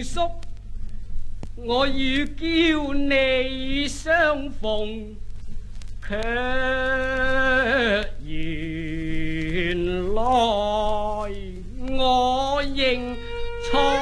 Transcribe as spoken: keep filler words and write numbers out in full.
情宿，我要叫你相逢，卻原來我認錯。